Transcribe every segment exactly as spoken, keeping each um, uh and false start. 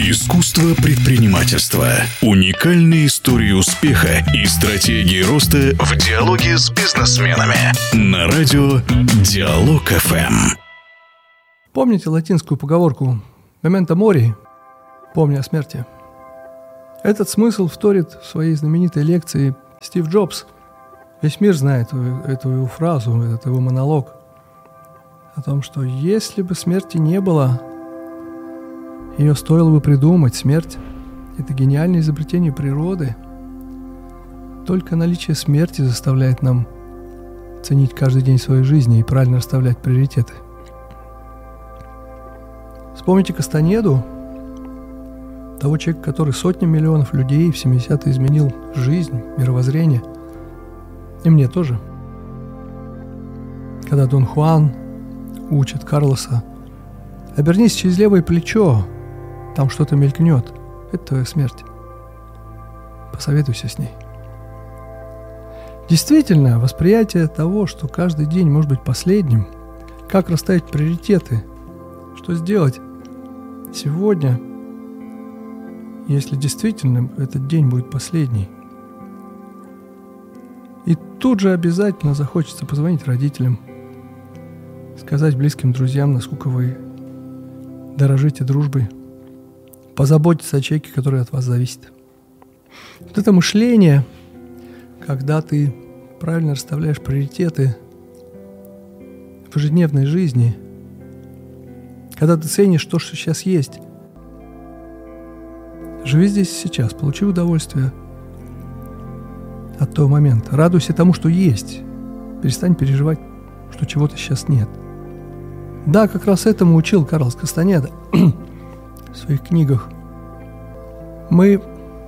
Искусство предпринимательства. Уникальные истории успеха и стратегии роста в диалоге с бизнесменами. На радио Диалог эф эм. Помните латинскую поговорку «Memento mori» – «Помни о смерти»? Этот смысл вторит в своей знаменитой лекции Стив Джобс. Весь мир знает эту его фразу, этот его монолог о том, что если бы смерти не было, ее стоило бы придумать. Смерть – это гениальное изобретение природы. Только наличие смерти заставляет нам ценить каждый день своей жизни и правильно расставлять приоритеты. Вспомните Кастанеду, того человека, который сотни миллионов людей в семидесятые изменил жизнь, мировоззрение. И мне тоже. Когда Дон Хуан учит Карлоса: обернись через левое плечо, там что-то мелькнет. Это твоя смерть. Посоветуйся с ней. Действительно, восприятие того, что каждый день может быть последним, как расставить приоритеты, что сделать сегодня, если действительно этот день будет последний. И тут же обязательно захочется позвонить родителям, сказать близким друзьям, насколько вы дорожите дружбой, позаботиться о человеке, который от вас зависит. Вот это мышление, когда ты правильно расставляешь приоритеты в ежедневной жизни, когда ты ценишь то, что сейчас есть. Живи здесь и сейчас, получи удовольствие от того момента. Радуйся тому, что есть. Перестань переживать, что чего-то сейчас нет. Да, как раз этому учил Карлос Кастанеда в своих книгах. Мы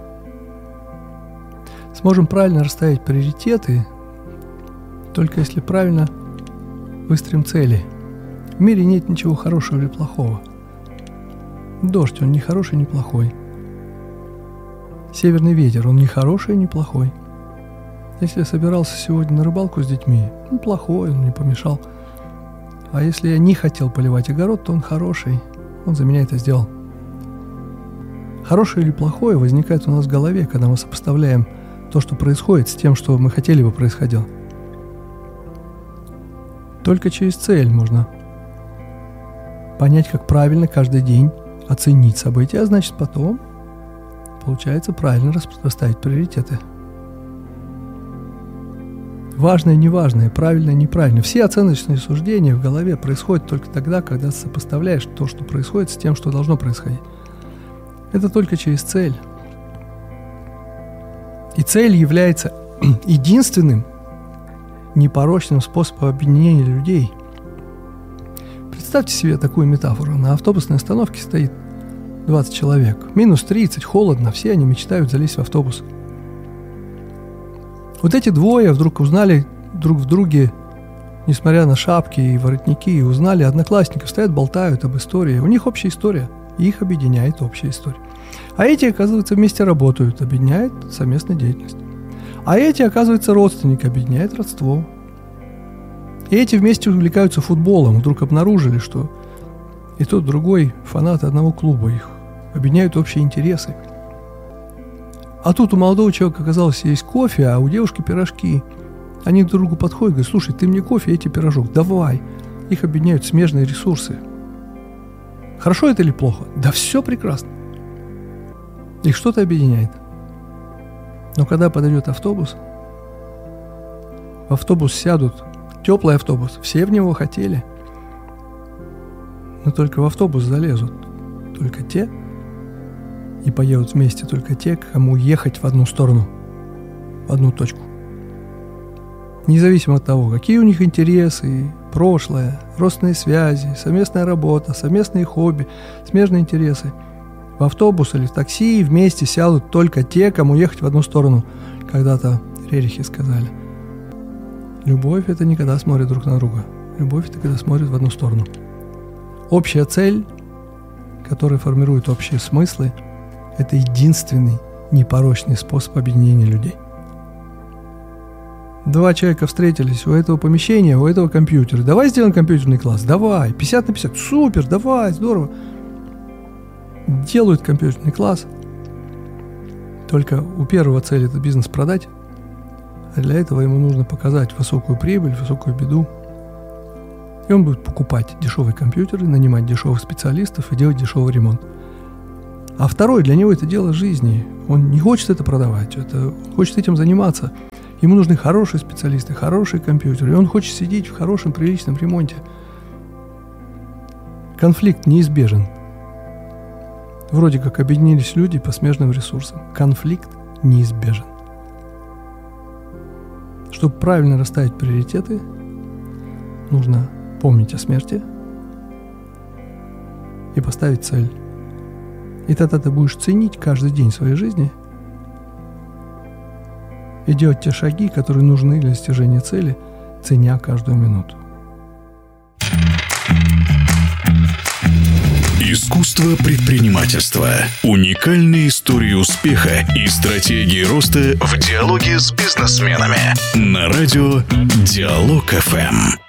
сможем правильно расставить приоритеты, только если правильно выстроим цели. В мире нет ничего хорошего или плохого. Дождь, он не хороший, не плохой. Северный ветер, он не хороший, не плохой. Если я собирался сегодня на рыбалку с детьми, он плохой, он мне помешал. А если я не хотел поливать огород, то он хороший, он за меня это сделал. Хорошее или плохое возникает у нас в голове, когда мы сопоставляем то, что происходит, с тем, что мы хотели бы происходило. Только через цель можно понять, как правильно каждый день оценить события, а значит потом, получается, правильно расставить приоритеты. Важное, неважное, правильное, неправильное. Все оценочные суждения в голове происходят только тогда, когда сопоставляешь то, что происходит, с тем, что должно происходить. Это только через цель. И цель является единственным непорочным способом объединения людей. Представьте себе такую метафору. На автобусной остановке стоит двадцать человек. Минус тридцать, холодно, все они мечтают залезть в автобус. Вот эти двое вдруг узнали друг в друге, несмотря на шапки и воротники, и узнали одноклассников, стоят, болтают об истории. У них общая история, и их объединяет общая история. А эти, оказывается, вместе работают, объединяет совместная деятельность. А эти, оказывается, родственники, объединяет родство. И эти вместе увлекаются футболом, вдруг обнаружили, что и тот, другой фанаты одного клуба, их объединяют общие интересы. А тут у молодого человека оказалось есть кофе, а у девушки пирожки. Они друг к другу подходят и говорят: слушай, ты мне кофе, я тебе пирожок, давай. Их объединяют смежные ресурсы. Хорошо это или плохо? Да все прекрасно. Их что-то объединяет. Но когда подойдет автобус, в автобус сядут, теплый автобус, все в него хотели, но только в автобус залезут только те, и поедут вместе только те, кому ехать в одну сторону, в одну точку. Независимо от того, какие у них интересы, прошлое, родственные связи, совместная работа, совместные хобби, смежные интересы. В автобус или в такси вместе сядут только те, кому ехать в одну сторону. Когда-то Рерихи сказали: любовь – это не когда смотрят друг на друга. Любовь – это когда смотрят в одну сторону. Общая цель, которая формирует общие смыслы, это единственный непорочный способ объединения людей. Два человека встретились у этого помещения, у этого компьютера. Давай сделаем компьютерный класс, давай, пятьдесят на пятьдесят, супер, давай, здорово. делают компьютерный класс, только у первого цель этот бизнес продать, а для этого ему нужно показать высокую прибыль, высокую беду. И он будет покупать дешевые компьютеры, нанимать дешевых специалистов и делать дешевый ремонт. А второй, для него это дело жизни. Он не хочет это продавать, это, он хочет этим заниматься. Ему нужны хорошие специалисты, хорошие компьютеры, и он хочет сидеть в хорошем, приличном ремонте. Конфликт неизбежен. Вроде как объединились люди по смежным ресурсам. Конфликт неизбежен. Чтобы правильно расставить приоритеты, нужно помнить о смерти и поставить цель. И тогда ты будешь ценить каждый день своей жизни и делать те шаги, которые нужны для достижения цели, ценя каждую минуту. Искусство предпринимательства. Уникальные истории успеха и стратегии роста в диалоге с бизнесменами. На радио Диалог эф эм.